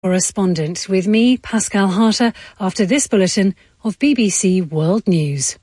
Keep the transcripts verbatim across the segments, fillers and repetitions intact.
Correspondent with me, Pascal Harter, after this bulletin of B B C World News.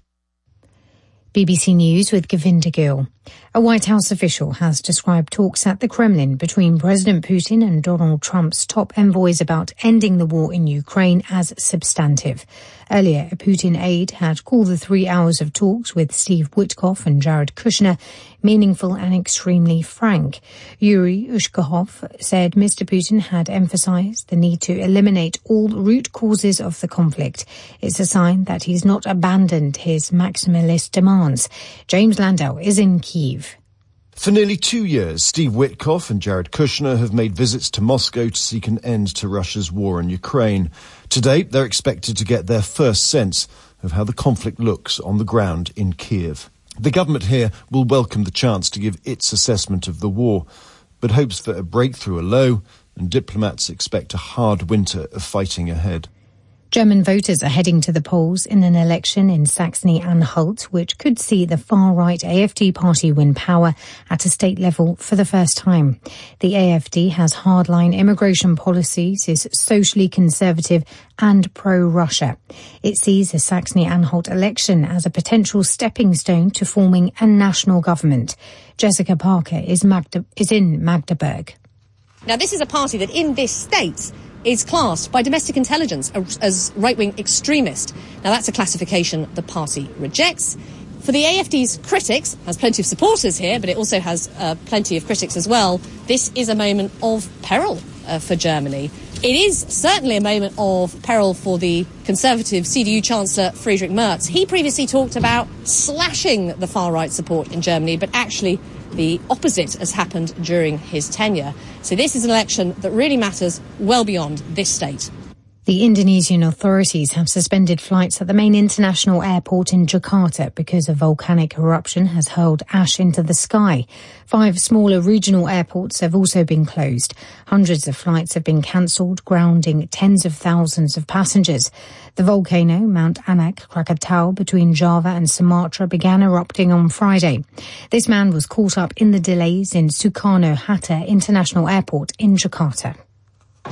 B B C News with Govinda Gill. A White House official has described talks at the Kremlin between President Putin and Donald Trump's top envoys about ending the war in Ukraine as substantive. Earlier, a Putin aide had called the three hours of talks with Steve Witkoff and Jared Kushner meaningful and extremely frank. Yuri Ushakov said Mister Putin had emphasized the need to eliminate all root causes of the conflict. It's a sign that he's not abandoned his maximalist demands. James Landau is in Kyiv. For nearly two years, Steve Witkoff and Jared Kushner have made visits to Moscow to seek an end to Russia's war in Ukraine. To date, they're expected to get their first sense of how the conflict looks on the ground in Kyiv. The government here will welcome the chance to give its assessment of the war, but hopes for a breakthrough are low, and diplomats expect a hard winter of fighting ahead. German voters are heading to the polls in an election in Saxony-Anhalt, which could see the far-right A F D party win power at a state level for the first time. The A F D has hardline immigration policies, is socially conservative and pro-Russia. It sees the Saxony-Anhalt election as a potential stepping stone to forming a national government. Jessica Parker is, Magda- is in Magdeburg. Now, this is a party that in this state is classed by domestic intelligence as right-wing extremist. Now, that's a classification the party rejects. For the A F D's critics, has plenty of supporters here, but it also has uh, plenty of critics as well, this is a moment of peril uh, for Germany. It is certainly a moment of peril for the Conservative C D U Chancellor Friedrich Merz. He previously talked about slashing the far-right support in Germany, but actually the opposite has happened during his tenure. So this is an election that really matters well beyond this state. The Indonesian authorities have suspended flights at the main international airport in Jakarta because a volcanic eruption has hurled ash into the sky. Five smaller regional airports have also been closed. Hundreds of flights have been cancelled, grounding tens of thousands of passengers. The volcano, Mount Anak Krakatau, between Java and Sumatra, began erupting on Friday. This man was caught up in the delays in Soekarno-Hatta International Airport in Jakarta. We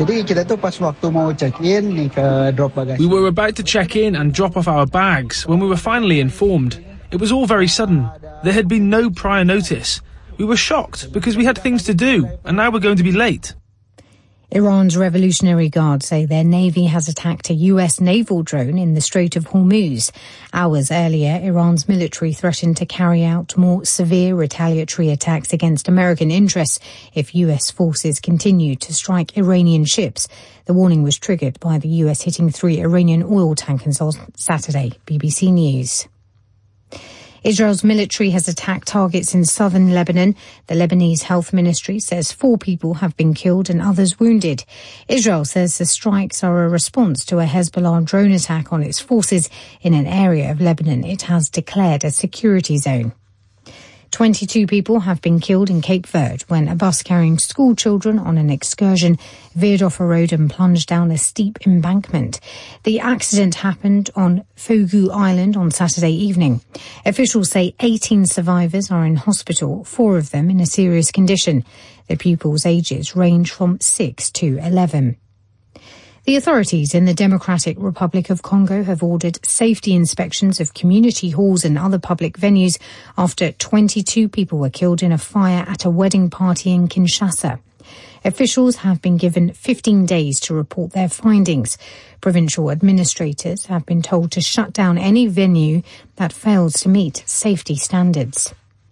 were about to check in and drop off our bags when we were finally informed. It was all very sudden. There had been no prior notice. We were shocked because we had things to do, and now we're going to be late. Iran's Revolutionary Guard say their navy has attacked a U S naval drone in the Strait of Hormuz. Hours earlier, Iran's military threatened to carry out more severe retaliatory attacks against American interests if U S forces continue to strike Iranian ships. The warning was triggered by the U S hitting three Iranian oil tankers on Saturday. B B C News. Israel's military has attacked targets in southern Lebanon. The Lebanese Health Ministry says four people have been killed and others wounded. Israel says the strikes are a response to a Hezbollah drone attack on its forces in an area of Lebanon it has declared a security zone. twenty-two people have been killed in Cape Verde when a bus carrying school children on an excursion veered off a road and plunged down a steep embankment. The accident happened on Fogo Island on Saturday evening. Officials say eighteen survivors are in hospital, four of them in a serious condition. The pupils' ages range from six to eleven. The authorities in the Democratic Republic of Congo have ordered safety inspections of community halls and other public venues after twenty-two people were killed in a fire at a wedding party in Kinshasa. Officials have been given fifteen days to report their findings. Provincial administrators have been told to shut down any venue that fails to meet safety standards.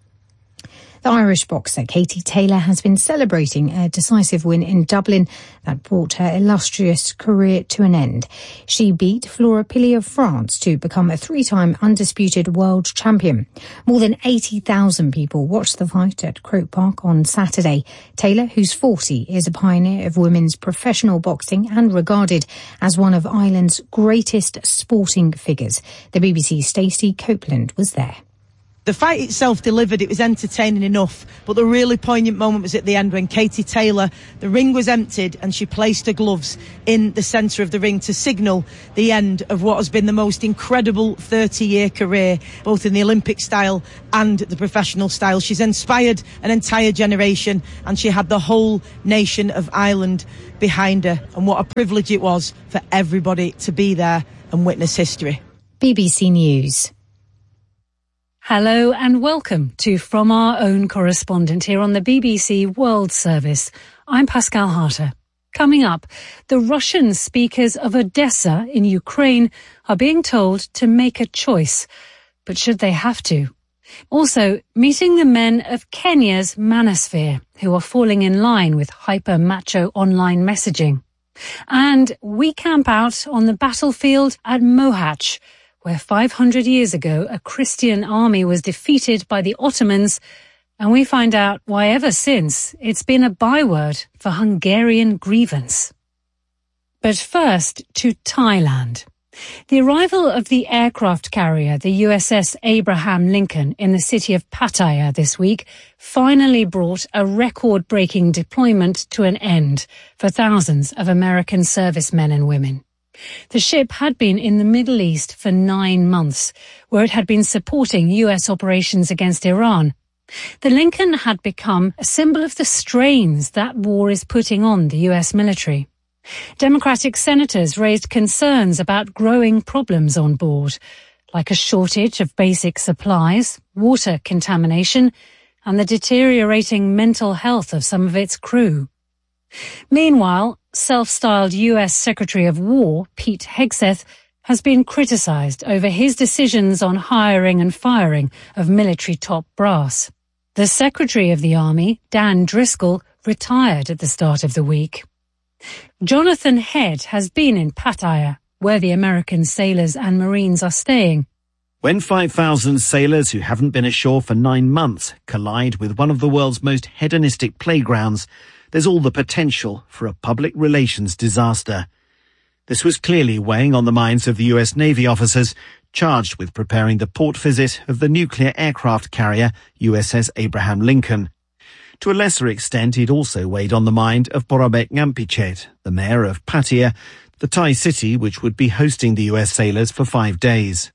The Irish boxer Katie Taylor has been celebrating a decisive win in Dublin that brought her illustrious career to an end. She beat Flora Pili of France to become a three-time undisputed world champion. More than eighty thousand people watched the fight at Croke Park on Saturday. Taylor, who's forty, is a pioneer of women's professional boxing and regarded as one of Ireland's greatest sporting figures. The B B C's Stacey Copeland was there. The fight itself delivered, it was entertaining enough, but the really poignant moment was at the end when Katie Taylor, the ring was emptied and she placed her gloves in the centre of the ring to signal the end of what has been the most incredible thirty-year career, both in the Olympic style and the professional style. She's inspired an entire generation and she had the whole nation of Ireland behind her, and what a privilege it was for everybody to be there and witness history. B B C News. Hello and welcome to From Our Own Correspondent here on the B B C World Service. I'm Pascal Harter. Coming up, the Russian speakers of Odessa in Ukraine are being told to make a choice. But should they have to? Also, meeting the men of Kenya's manosphere, who are falling in line with hyper-macho online messaging. And we camp out on the battlefield at Mohacs, where five hundred years ago a Christian army was defeated by the Ottomans, and we find out why ever since it's been a byword for Hungarian grievance. But first to Thailand. The arrival of the aircraft carrier, the U S S Abraham Lincoln, in the city of Pattaya this week finally brought a record-breaking deployment to an end for thousands of American servicemen and women. The ship had been in the Middle East for nine months, where it had been supporting U S operations against Iran. The Lincoln had become a symbol of the strains that war is putting on the U S military. Democratic senators raised concerns about growing problems on board, like a shortage of basic supplies, water contamination, and the deteriorating mental health of some of its crew. Meanwhile, self-styled U S Secretary of War, Pete Hegseth, has been criticised over his decisions on hiring and firing of military top brass. The Secretary of the Army, Dan Driscoll, retired at the start of the week. Jonathan Head has been in Pattaya, where the American sailors and Marines are staying. When five thousand sailors who haven't been ashore for nine months collide with one of the world's most hedonistic playgrounds, there's all the potential for a public relations disaster. This was clearly weighing on the minds of the U S Navy officers charged with preparing the port visit of the nuclear aircraft carrier U S S Abraham Lincoln. To a lesser extent, it also weighed on the mind of Boromet Ngamphichet, the mayor of Pattaya, the Thai city which would be hosting the U S sailors for five days.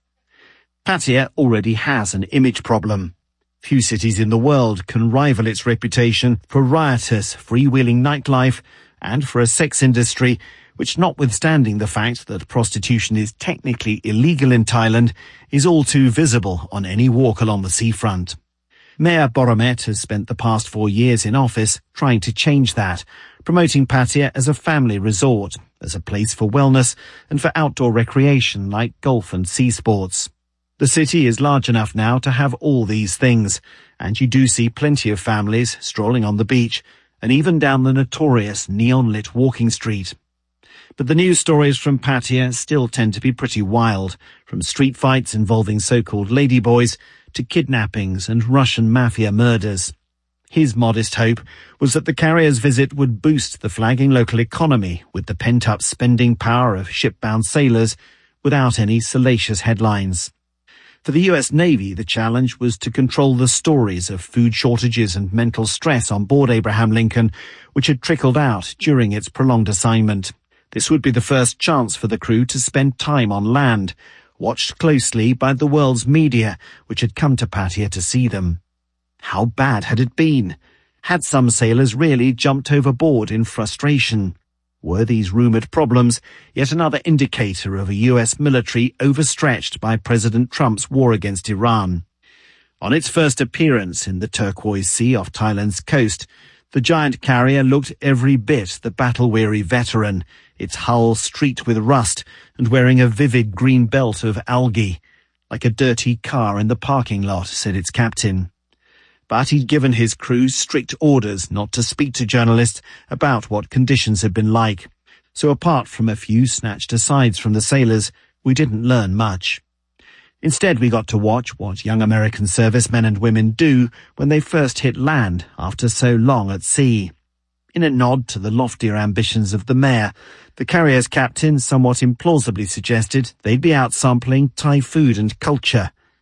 Pattaya already has an image problem. Few cities in the world can rival its reputation for riotous, freewheeling nightlife and for a sex industry which, notwithstanding the fact that prostitution is technically illegal in Thailand, is all too visible on any walk along the seafront. Mayor Boromet has spent the past four years in office trying to change that, promoting Pattaya as a family resort, as a place for wellness and for outdoor recreation like golf and sea sports. The city is large enough now to have all these things, and you do see plenty of families strolling on the beach and even down the notorious neon-lit walking street. But the news stories from Pattaya still tend to be pretty wild, from street fights involving so-called ladyboys to kidnappings and Russian mafia murders. His modest hope was that the carrier's visit would boost the flagging local economy with the pent-up spending power of ship-bound sailors without any salacious headlines. For the U S Navy, the challenge was to control the stories of food shortages and mental stress on board Abraham Lincoln, which had trickled out during its prolonged assignment. This would be the first chance for the crew to spend time on land, watched closely by the world's media, which had come to Pattaya to see them. How bad had it been? Had some sailors really jumped overboard in frustration? Were these rumoured problems yet another indicator of a U S military overstretched by President Trump's war against Iran? On its first appearance in the turquoise sea off Thailand's coast, the giant carrier looked every bit the battle-weary veteran, its hull streaked with rust and wearing a vivid green belt of algae, like a dirty car in the parking lot, said its captain. But he'd given his crew strict orders not to speak to journalists about what conditions had been like. So apart from a few snatched asides from the sailors, we didn't learn much. Instead, we got to watch what young American servicemen and women do when they first hit land after so long at sea. In a nod to the loftier ambitions of the mayor, the carrier's captain somewhat implausibly suggested they'd be out sampling Thai food and culture.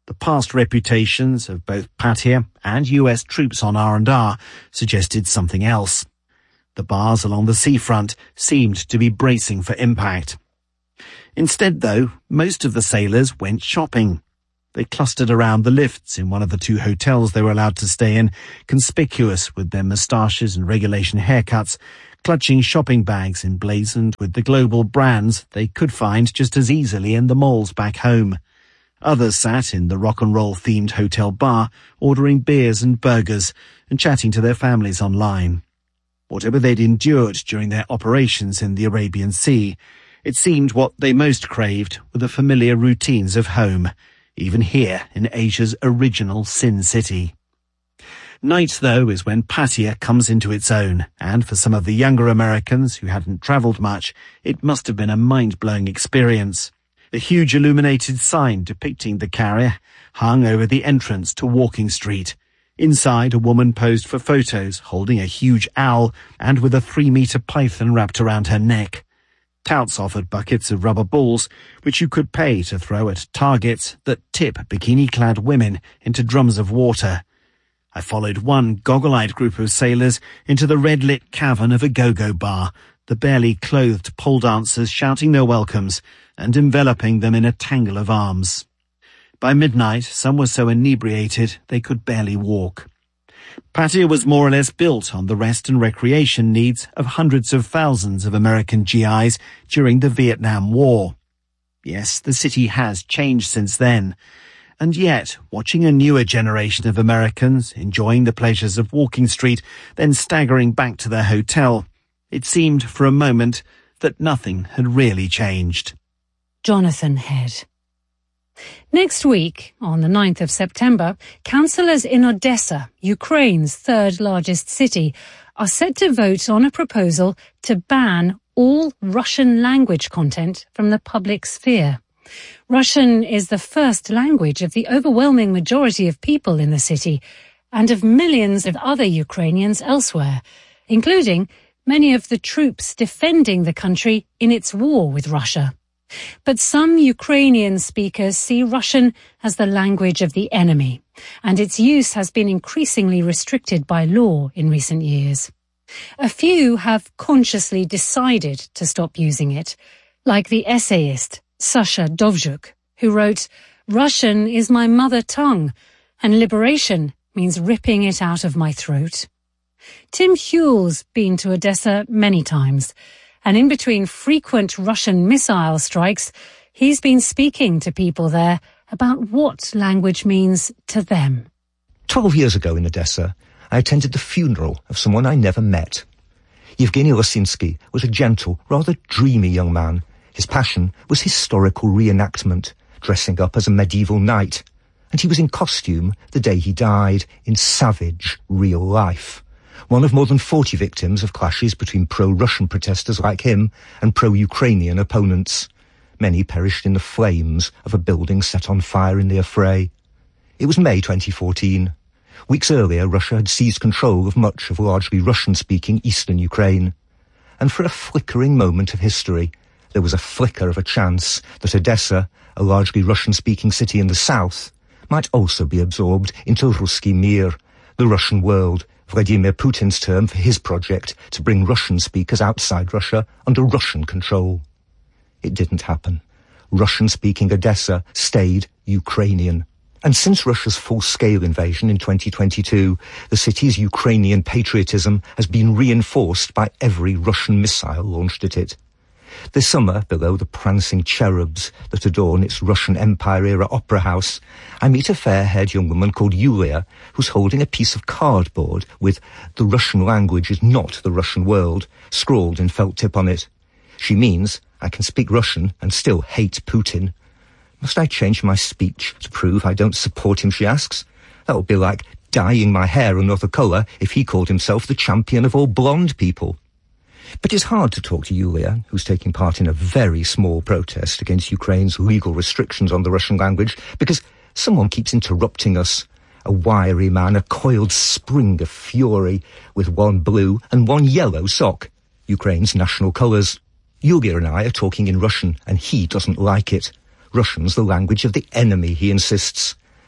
The past reputations of both Patia and U S troops on R and R suggested something else. The bars along the seafront seemed to be bracing for impact. Instead, though, most of the sailors went shopping. They clustered around the lifts in one of the two hotels they were allowed to stay in, conspicuous with their moustaches and regulation haircuts, clutching shopping bags emblazoned with the global brands they could find just as easily in the malls back home. Others sat in the rock and roll themed hotel bar, ordering beers and burgers and chatting to their families online. Whatever they'd endured during their operations in the Arabian Sea, it seemed what they most craved were the familiar routines of home, even here in Asia's original Sin City. Night, though, is when Patia comes into its own, and for some of the younger Americans who hadn't travelled much, it must have been a mind-blowing experience. The huge illuminated sign depicting the carrier hung over the entrance to Walking Street. Inside, a woman posed for photos, holding a huge owl and with a three-metre python wrapped around her neck. Touts offered buckets of rubber balls, which you could pay to throw at targets that tip bikini-clad women into drums of water. I followed one goggle-eyed group of sailors into the red-lit cavern of a go-go bar, the barely clothed pole dancers shouting their welcomes and enveloping them in a tangle of arms. By midnight, some were so inebriated they could barely walk. Patia was more or less built on the rest and recreation needs of hundreds of thousands of American G Is during the Vietnam War. Yes, the city has changed since then. And yet, watching a newer generation of Americans enjoying the pleasures of Walking Street, then staggering back to their hotel, it seemed for a moment that nothing had really changed. Jonathan Head. Next week, on the ninth of September, councillors in Odessa, Ukraine's third largest city, are set to vote on a proposal to ban all Russian language content from the public sphere. Russian is the first language of the overwhelming majority of people in the city and of millions of other Ukrainians elsewhere, including many of the troops defending the country in its war with Russia. But some Ukrainian speakers see Russian as the language of the enemy, and its use has been increasingly restricted by law in recent years. A few have consciously decided to stop using it, like the essayist Sasha Dovzhuk, who wrote, "Russian is my mother tongue, and liberation means ripping it out of my throat." Tim Huell's been to Odessa many times, and in between frequent Russian missile strikes, he's been speaking to people there about what language means to them. Twelve years ago in Odessa, I attended the funeral of someone I never met. Yevgeny Losinsky was a gentle, rather dreamy young man. His passion was historical reenactment, dressing up as a medieval knight. And he was in costume the day he died, in savage, real life. One of more than forty victims of clashes between pro-Russian protesters like him and pro-Ukrainian opponents. Many perished in the flames of a building set on fire in the affray. It was May twenty fourteen. Weeks earlier, Russia had seized control of much of largely Russian-speaking eastern Ukraine. And for a flickering moment of history, there was a flicker of a chance that Odessa, a largely Russian-speaking city in the south, might also be absorbed into Ruski Mir, the Russian world, Vladimir Putin's term for his project to bring Russian speakers outside Russia under Russian control. It didn't happen. Russian-speaking Odessa stayed Ukrainian. And since Russia's full-scale invasion in twenty twenty-two, the city's Ukrainian patriotism has been reinforced by every Russian missile launched at it. This summer, below the prancing cherubs that adorn its Russian Empire-era opera house, I meet a fair-haired young woman called Yulia, who's holding a piece of cardboard with "The Russian language is not the Russian world" scrawled in felt tip on it. She means, I can speak Russian and still hate Putin. Must I change my speech to prove I don't support him, she asks. That would be like dyeing my hair another colour if he called himself the champion of all blonde people. But it's hard to talk to Yulia, who's taking part in a very small protest against Ukraine's legal restrictions on the Russian language, because someone keeps interrupting us. A wiry man, a coiled spring of fury, with one blue and one yellow sock, Ukraine's national colours. Yulia and I are talking in Russian, and he doesn't like it. Russian's the language of the enemy, he insists.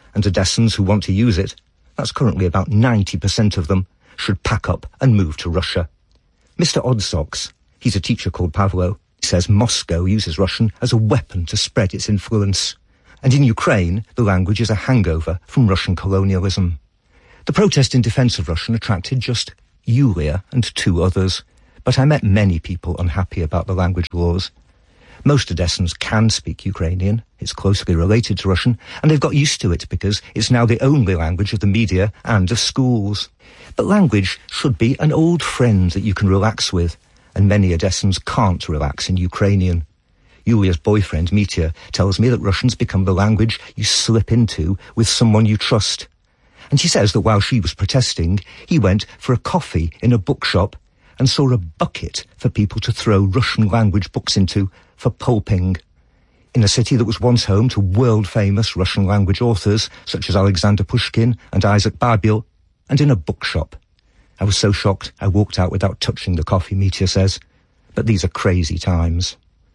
and Odessans who want to use it, that's currently about ninety percent of them, should pack up and move to Russia. Mister Oddsocks, he's a teacher called Pavlo, says Moscow uses Russian as a weapon to spread its influence. And in Ukraine, the language is a hangover from Russian colonialism. The protest in defence of Russian attracted just Yulia and two others, but I met many people unhappy about the language laws. Most Odessans can speak Ukrainian, it's closely related to Russian, and they've got used to it because it's now the only language of the media and of schools. But language should be an old friend that you can relax with, and many Odessans can't relax in Ukrainian. Yulia's boyfriend, Mitya, tells me that Russian's become the language you slip into with someone you trust. And she says that while she was protesting, he went for a coffee in a bookshop and saw a bucket for people to throw Russian language books into for pulping. In a city that was once home to world-famous Russian language authors such as Alexander Pushkin and Isaac Babel, and in a bookshop. I was so shocked I walked out without touching the coffee, Mitya says. But these are crazy times.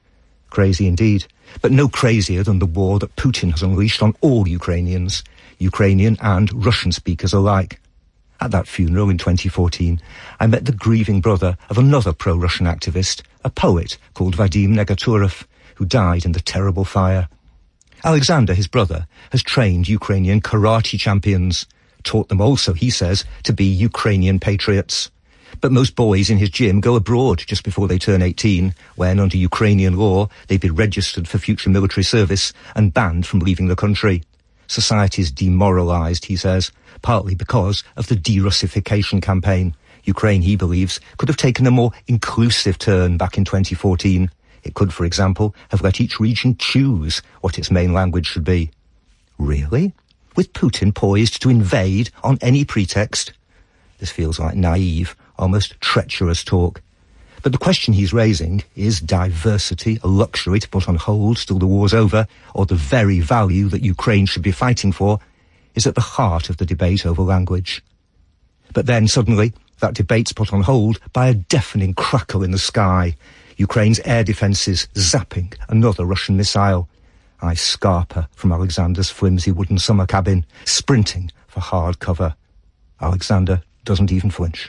Crazy indeed, but no crazier than the war that Putin has unleashed on all Ukrainians, Ukrainian and Russian speakers alike. At that funeral in twenty fourteen, I met the grieving brother of another pro-Russian activist, a poet called Vadim Negaturov, who died in the terrible fire. Alexander, his brother, has trained Ukrainian karate champions, taught them also, he says, to be Ukrainian patriots. But most boys in his gym go abroad just before they turn eighteen, when, under Ukrainian law, they'd be registered for future military service and banned from leaving the country. Society's demoralised, he says, partly because of the de-Russification campaign. Ukraine, he believes, could have taken a more inclusive turn back in twenty fourteen. It could, for example, have let each region choose what its main language should be. Really? With Putin poised to invade on any pretext? This feels like naive, almost treacherous talk. But the question he's raising, is diversity a luxury to put on hold till the war's over, or the very value that Ukraine should be fighting for, is at the heart of the debate over language. But then, suddenly, that debate's put on hold by a deafening crackle in the sky. Ukraine's air defences zapping another Russian missile. I scarper from Alexander's flimsy wooden summer cabin, sprinting for hard cover. Alexander doesn't even flinch.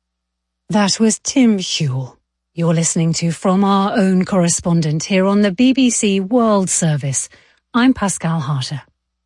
That was Tim Hewell. You're listening to From Our Own Correspondent here on the B B C World Service. I'm Pascal Harter.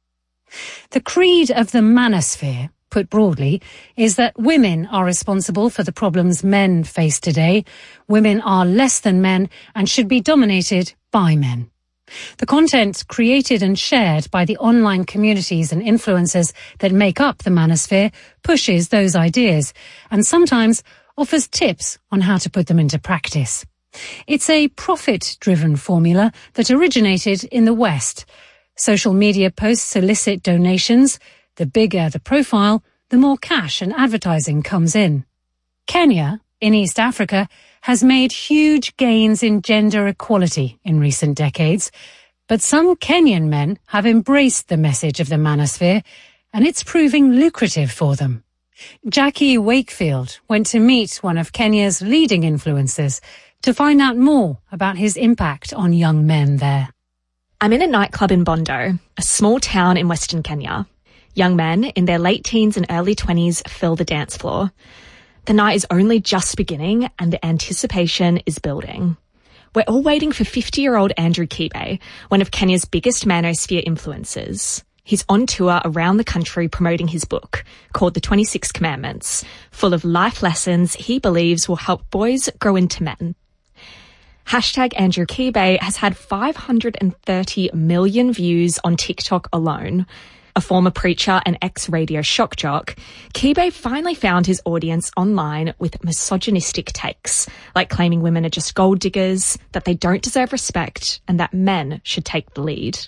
The creed of the manosphere, put broadly, is that women are responsible for the problems men face today. Women are less than men and should be dominated by men. The content created and shared by the online communities and influencers that make up the manosphere pushes those ideas and sometimes offers tips on how to put them into practice. It's a profit-driven formula that originated in the West. Social media posts solicit donations. The bigger the profile, the more cash and advertising comes in. Kenya, in East Africa, has made huge gains in gender equality in recent decades, but some Kenyan men have embraced the message of the manosphere, and it's proving lucrative for them. Jackie Wakefield went to meet one of Kenya's leading influencers to find out more about his impact on young men there. I'm in a nightclub in Bondo, a small town in Western Kenya. Young men in their late teens and early twenties fill the dance floor. The night is only just beginning and the anticipation is building. We're all waiting for fifty-year-old Andrew Kibe, one of Kenya's biggest manosphere influencers. He's on tour around the country promoting his book, called The twenty-six Commandments, full of life lessons he believes will help boys grow into men. Hashtag Andrew Kibe has had five hundred thirty million views on TikTok alone. A former preacher and ex-radio shock jock, Kibe finally found his audience online with misogynistic takes, like claiming women are just gold diggers, that they don't deserve respect, and that men should take the lead.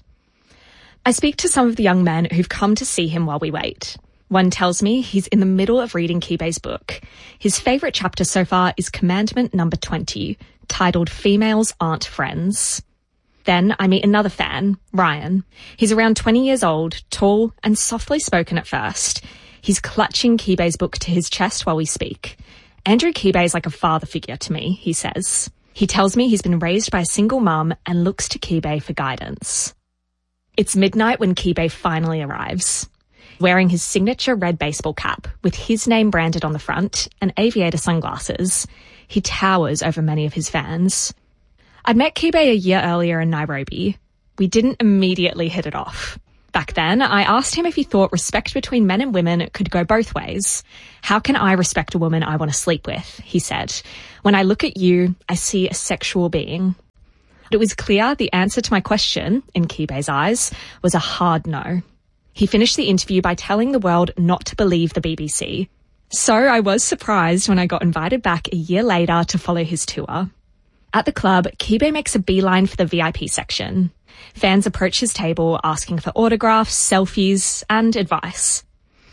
I speak to some of the young men who've come to see him while we wait. One tells me he's in the middle of reading Kibe's book. His favourite chapter so far is commandment number twenty, titled Females Aren't Friends. Then I meet another fan, Ryan. He's around twenty years old, tall and softly spoken at first. He's clutching Kibe's book to his chest while we speak. Andrew Kibe is like a father figure to me, he says. He tells me he's been raised by a single mum and looks to Kibe for guidance. It's midnight when Kibe finally arrives. Wearing his signature red baseball cap with his name branded on the front and aviator sunglasses, he towers over many of his fans. I'd met Kibe a year earlier in Nairobi. We didn't immediately hit it off. Back then, I asked him if he thought respect between men and women could go both ways. How can I respect a woman I want to sleep with? He said. When I look at you, I see a sexual being. It was clear the answer to my question, in Kibe's eyes, was a hard no. He finished the interview by telling the world not to believe the B B C. So I was surprised when I got invited back a year later to follow his tour. At the club, Kibe makes a beeline for the V I P section. Fans approach his table asking for autographs, selfies, and advice.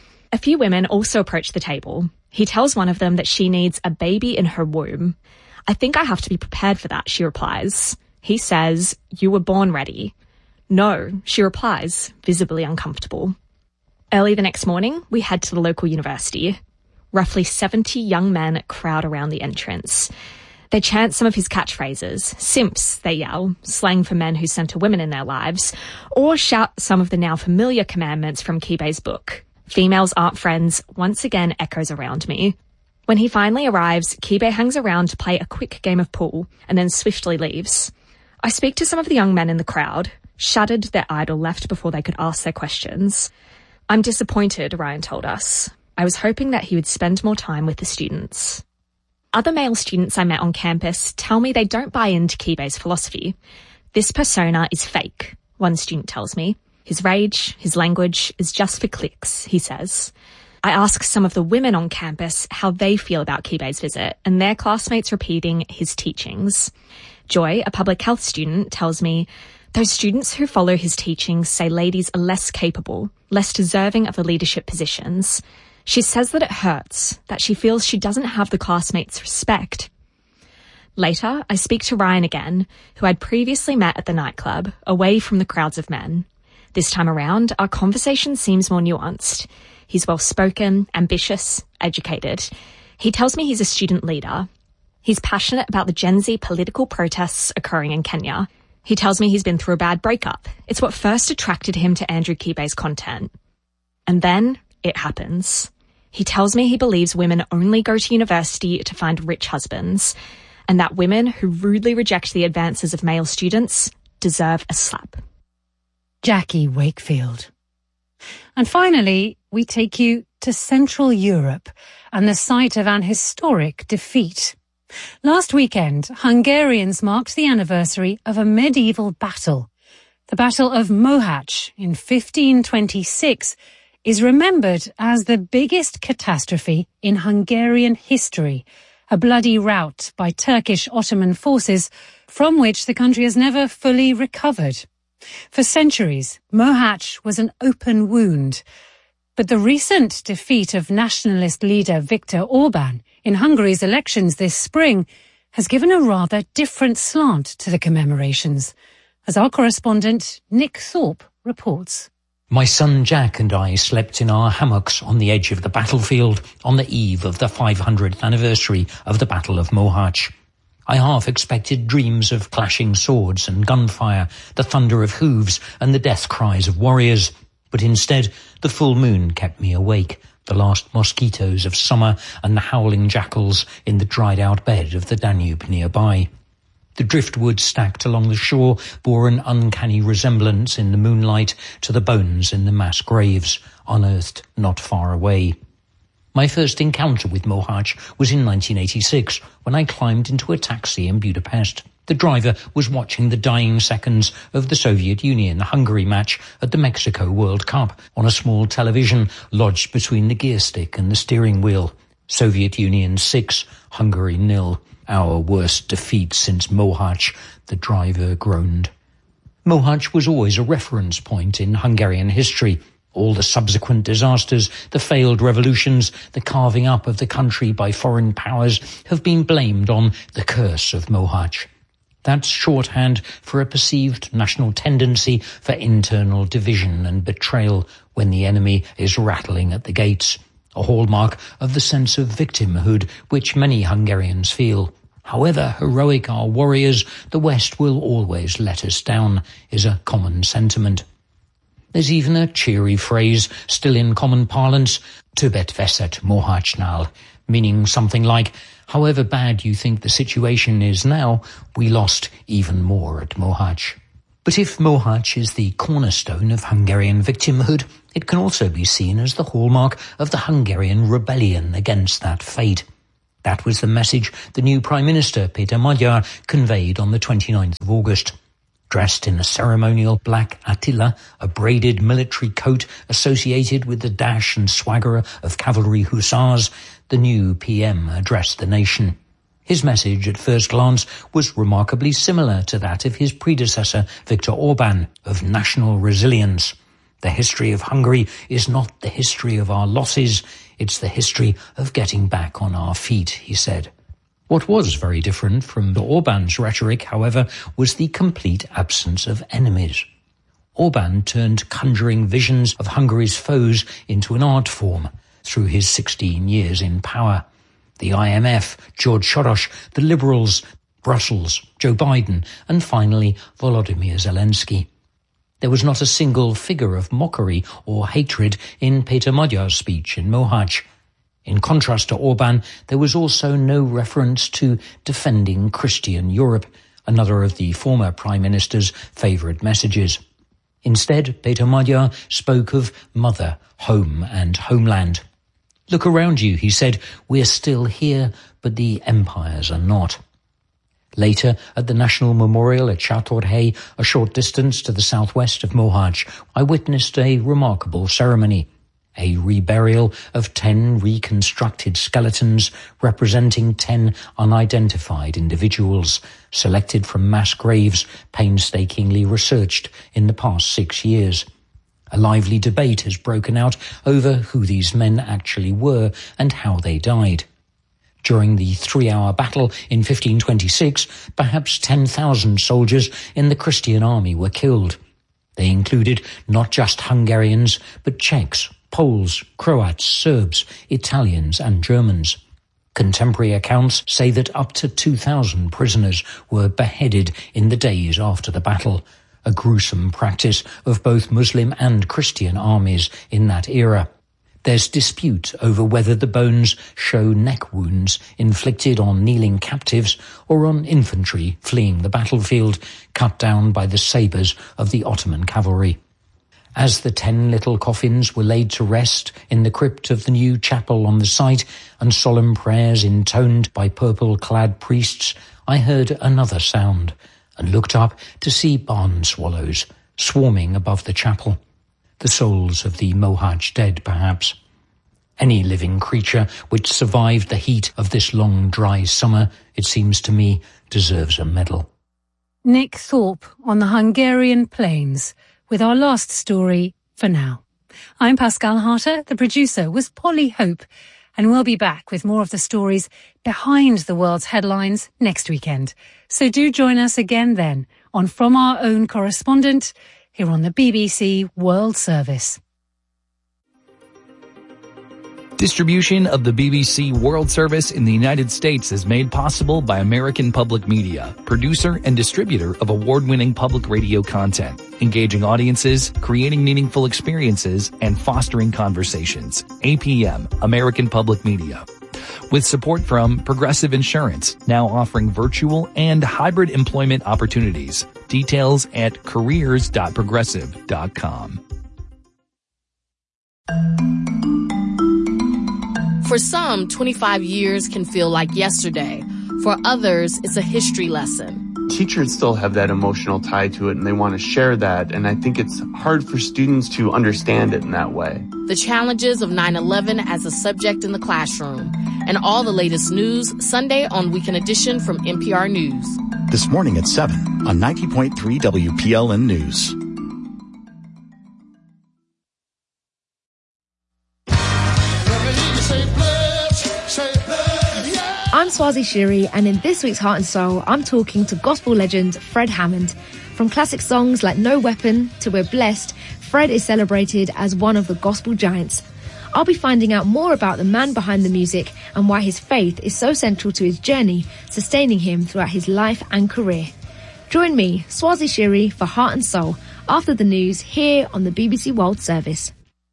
A few women also approach the table. He tells one of them that she needs a baby in her womb. I think I have to be prepared for that, she replies. He says, you were born ready. No, she replies, visibly uncomfortable. Early the next morning, we head to the local university. Roughly seventy young men crowd around the entrance. They chant some of his catchphrases. Simps, they yell, slang for men who center women in their lives, or shout some of the now familiar commandments from Kibe's book. Females aren't friends once again echoes around me. When he finally arrives, Kibe hangs around to play a quick game of pool and then swiftly leaves. I speak to some of the young men in the crowd, shuddered their idol left before they could ask their questions. I'm disappointed, Ryan told us. I was hoping that he would spend more time with the students. Other male students I met on campus tell me they don't buy into Kibe's philosophy. This persona is fake, one student tells me. His rage, his language is just for clicks, he says. I ask some of the women on campus how they feel about Kibe's visit and their classmates repeating his teachings. Joy, a public health student, tells me those students who follow his teachings say ladies are less capable, less deserving of the leadership positions. She says that it hurts, that she feels she doesn't have the classmates' respect. Later, I speak to Ryan again, who I'd previously met at the nightclub, away from the crowds of men. This time around, our conversation seems more nuanced. He's well-spoken, ambitious, educated. He tells me he's a student leader. He's passionate about the Gen Z political protests occurring in Kenya. He tells me he's been through a bad breakup. It's what first attracted him to Andrew Kibe's content. And then it happens. He tells me he believes women only go to university to find rich husbands, and that women who rudely reject the advances of male students deserve a slap. Jackie Wakefield. And finally, we take you to Central Europe and the site of an historic defeat. Last weekend, Hungarians marked the anniversary of a medieval battle. The Battle of Mohacs in fifteen twenty-six is remembered as the biggest catastrophe in Hungarian history, a bloody rout by Turkish Ottoman forces from which the country has never fully recovered. For centuries, Mohacs was an open wound. But the recent defeat of nationalist leader Viktor Orban in Hungary's elections this spring has given a rather different slant to the commemorations, as our correspondent Nick Thorpe reports. My son Jack and I slept in our hammocks on the edge of the battlefield on the eve of the five hundredth anniversary of the Battle of Mohacs. I half expected dreams of clashing swords and gunfire, the thunder of hooves and the death cries of warriors. But instead, the full moon kept me awake, the last mosquitoes of summer and the howling jackals in the dried-out bed of the Danube nearby. The driftwood stacked along the shore bore an uncanny resemblance in the moonlight to the bones in the mass graves, unearthed not far away. My first encounter with Mohacs was in nineteen eighty-six, when I climbed into a taxi in Budapest. The driver was watching the dying seconds of the Soviet Union-Hungary match at the Mexico World Cup on a small television lodged between the gear stick and the steering wheel. Soviet Union six, Hungary nil. Our worst defeat since Mohacs, the driver groaned. Mohacs was always a reference point in Hungarian history. All the subsequent disasters, the failed revolutions, the carving up of the country by foreign powers have been blamed on the curse of Mohacs. That's shorthand for a perceived national tendency for internal division and betrayal when the enemy is rattling at the gates, a hallmark of the sense of victimhood which many Hungarians feel. However heroic our warriors, the West will always let us down, is a common sentiment. There's even a cheery phrase, still in common parlance, Többet veszett Mohácsnál, meaning something like, however bad you think the situation is now, we lost even more at Mohács. But if Mohács is the cornerstone of Hungarian victimhood, it can also be seen as the hallmark of the Hungarian rebellion against that fate. That was the message the new Prime Minister, Péter Magyar, conveyed on the twenty-ninth of August. Dressed in a ceremonial black Attila, a braided military coat associated with the dash and swagger of cavalry hussars, the new P M addressed the nation. His message at first glance was remarkably similar to that of his predecessor, Viktor Orbán, of national resilience. The history of Hungary is not the history of our losses, it's the history of getting back on our feet, he said. What was very different from Orbán's rhetoric, however, was the complete absence of enemies. Orbán turned conjuring visions of Hungary's foes into an art form through his sixteen years in power. The I M F, George Soros, the Liberals, Brussels, Joe Biden, and finally Volodymyr Zelensky. There was not a single figure of mockery or hatred in Péter Magyar's speech in Mohács. In contrast to Orbán, there was also no reference to defending Christian Europe, another of the former Prime Minister's favourite messages. Instead, Péter Magyar spoke of mother, home and homeland. Look around you, he said, we're still here, but the empires are not. Later, at the National Memorial at Sátorhely, a short distance to the southwest of Mohács, I witnessed a remarkable ceremony. A reburial of ten reconstructed skeletons representing ten unidentified individuals, selected from mass graves painstakingly researched in the past six years. A lively debate has broken out over who these men actually were and how they died. During the three-hour battle in fifteen twenty-six, perhaps ten thousand soldiers in the Christian army were killed. They included not just Hungarians, but Czechs, Poles, Croats, Serbs, Italians and Germans. Contemporary accounts say that up to two thousand prisoners were beheaded in the days after the battle, a gruesome practice of both Muslim and Christian armies in that era. There's dispute over whether the bones show neck wounds inflicted on kneeling captives or on infantry fleeing the battlefield, cut down by the sabres of the Ottoman cavalry. As the ten little coffins were laid to rest in the crypt of the new chapel on the site and solemn prayers intoned by purple-clad priests, I heard another sound and looked up to see barn swallows swarming above the chapel. The souls of the Mohács dead, perhaps. Any living creature which survived the heat of this long, dry summer, it seems to me, deserves a medal. Nick Thorpe on the Hungarian plains, with our last story for now. I'm Pascal Harter, the producer was Polly Hope, and we'll be back with more of the stories behind the world's headlines next weekend. So do join us again then on From Our Own Correspondent here on the B B C World Service. Distribution of the B B C World Service in the United States is made possible by American Public Media, producer and distributor of award-winning public radio content, engaging audiences, creating meaningful experiences, and fostering conversations. A P M, American Public Media. With support from Progressive Insurance, now offering virtual and hybrid employment opportunities. Details at careers dot progressive dot com. For some, twenty-five years can feel like yesterday. For others, it's a history lesson. Teachers still have that emotional tie to it, and they want to share that, and I think it's hard for students to understand it in that way. The challenges of nine eleven as a subject in the classroom, and all the latest news Sunday on Weekend Edition from N P R News. This morning at seven on ninety point three W P L N News. I'm Swazi Shiri, and in this week's Heart and Soul, I'm talking to gospel legend Fred Hammond. From classic songs like No Weapon to We're Blessed, Fred is celebrated as one of the gospel giants. I'll be finding out more about the man behind the music and why his faith is so central to his journey, sustaining him throughout his life and career. Join me, Swazi Shiri, for Heart and Soul after the news here on the B B C World Service.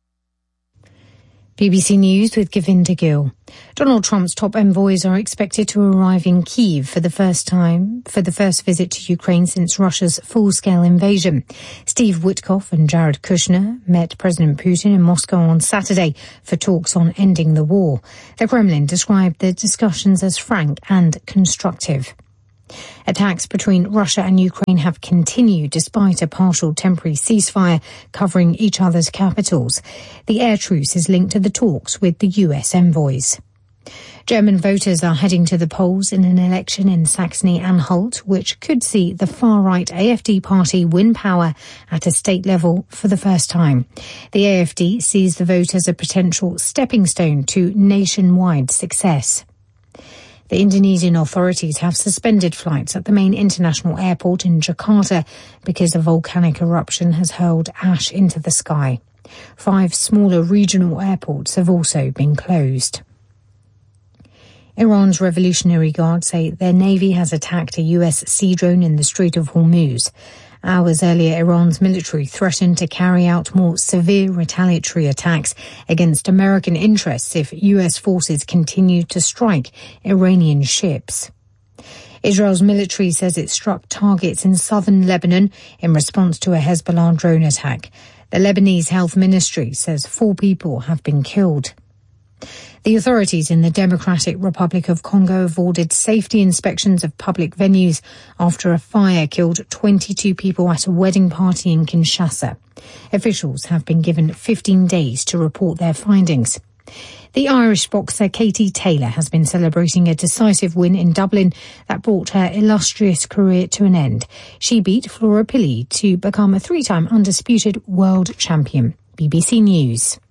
B B C News with Govinda Gill. Donald Trump's top envoys are expected to arrive in Kyiv for the first time, for the first visit to Ukraine since Russia's full-scale invasion. Steve Witkoff and Jared Kushner met President Putin in Moscow on Saturday for talks on ending the war. The Kremlin described the discussions as frank and constructive. Attacks between Russia and Ukraine have continued despite a partial temporary ceasefire covering each other's capitals. The air truce is linked to the talks with the U S envoys. German voters are heading to the polls in an election in Saxony-Anhalt, which could see the far-right A F D party win power at a state level for the first time. The A F D sees the vote as a potential stepping stone to nationwide success. The Indonesian authorities have suspended flights at the main international airport in Jakarta because a volcanic eruption has hurled ash into the sky. Five smaller regional airports have also been closed. Iran's Revolutionary Guard say their navy has attacked a U S sea drone in the Strait of Hormuz. Hours earlier, Iran's military threatened to carry out more severe retaliatory attacks against American interests if U S forces continue to strike Iranian ships. Israel's military says it struck targets in southern Lebanon in response to a Hezbollah drone attack. The Lebanese Health Ministry says four people have been killed. The authorities in the Democratic Republic of Congo have ordered safety inspections of public venues after a fire killed twenty-two people at a wedding party in Kinshasa. Officials have been given fifteen days to report their findings. The Irish boxer Katie Taylor has been celebrating a decisive win in Dublin that brought her illustrious career to an end. She beat Flora Pilley to become a three-time undisputed world champion. B B C News.